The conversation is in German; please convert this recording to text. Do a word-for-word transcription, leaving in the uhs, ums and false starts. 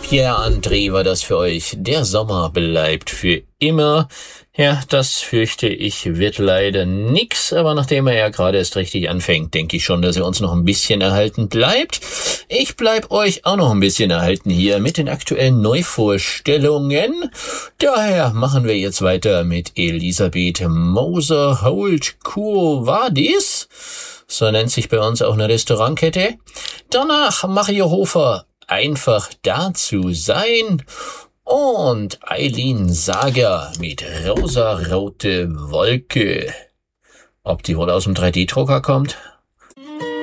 Ja, André, war das für euch. Der Sommer bleibt für immer. Ja, das fürchte ich, wird leider nix, aber nachdem er ja gerade erst richtig anfängt, denke ich schon, dass er uns noch ein bisschen erhalten bleibt. Ich bleib euch auch noch ein bisschen erhalten hier mit den aktuellen Neuvorstellungen. Daher machen wir jetzt weiter mit Elisabeth Moser-Holt-Quo-Vadis. So nennt sich bei uns auch eine Restaurantkette. Danach Mario Hofer, Einfach da zu sein. Und Eileen Sager mit Rosarote Wolke. Ob die wohl aus dem drei D Drucker kommt?